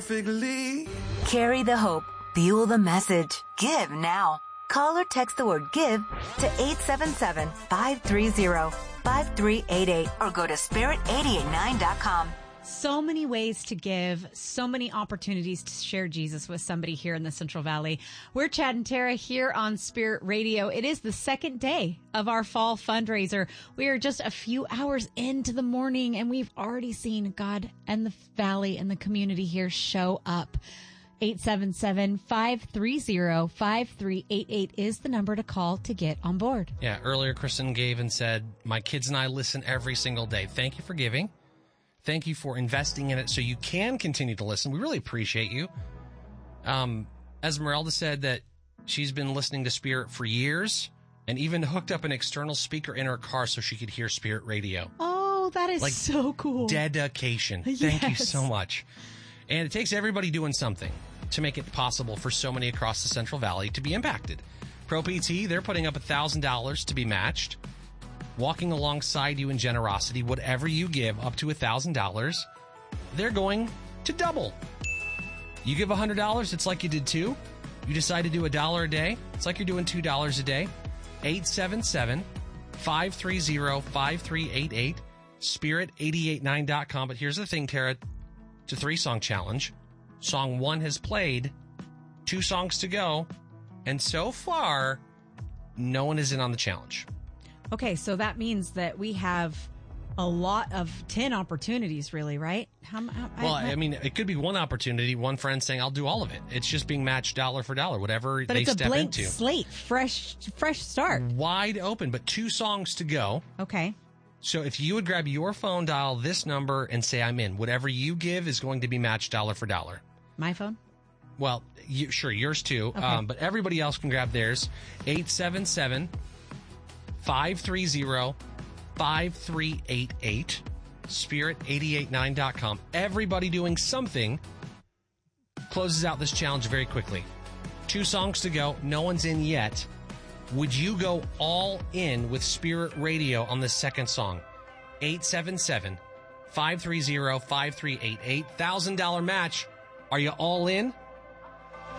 perfectly. Carry the hope. Fuel the message. Give now. Call or text the word GIVE to 877-530-5388 or go to spirit889.com. So many ways to give, so many opportunities to share Jesus with somebody here in the Central Valley. We're Chad and Tara here on Spirit Radio. It is the second day of our fall fundraiser. We are just a few hours into the morning and we've already seen God and the valley and the community here show up. 877-530-5388 is the number to call to get on board. Yeah, earlier Kristen gave and said, my kids and I listen every single day. Thank you for giving. Thank you for investing in it so you can continue to listen. We really appreciate you. Esmeralda said that she's been listening to Spirit for years and even hooked up an external speaker in her car so she could hear Spirit Radio. Oh, that is so cool. Dedication. Yes. Thank you so much. And it takes everybody doing something to make it possible for so many across the Central Valley to be impacted. Pro PT, they're putting up $1,000 to be matched. Walking alongside you in generosity, whatever you give up to $1,000, they're going to double. You give $100, it's like you did two. You decide to do $1 a day, it's like you're doing $2 a day. 877-530-5388, spirit889.com. But here's the thing, Tara. It's a 3-song challenge. Song 1 has played, 2 songs to go, and so far, no one is in on the challenge. Okay, so that means that we have a lot of 10 opportunities, really, right? I mean, it could be one opportunity, one friend saying, I'll do all of it. It's just being matched dollar for dollar, whatever but they step into. But it's a blank slate, fresh start. Wide open, but 2 songs to go. Okay. So if you would grab your phone, dial this number, and say, I'm in. Whatever you give is going to be matched dollar for dollar. My phone? Well, sure, yours too. Okay. But everybody else can grab theirs. 877-530-5388. Spirit889.com. Everybody doing something closes out this challenge very quickly. 2 songs to go. No one's in yet. Would you go all in with Spirit Radio on the second song? 877-530-5388. $1,000 match. Are you all in?